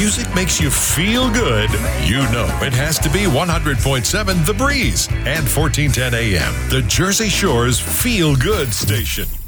music makes you feel good, you know it has to be 100.7 The Breeze and 1410 AM, the Jersey Shore's feel good station.